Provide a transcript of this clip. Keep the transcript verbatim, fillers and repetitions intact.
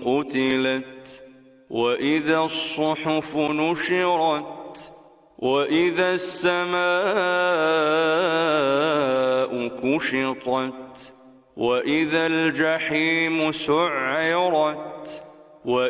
قتلت وإذا الصحف نشرت وإذا السماء كشطت وإذا الجحيم سعرت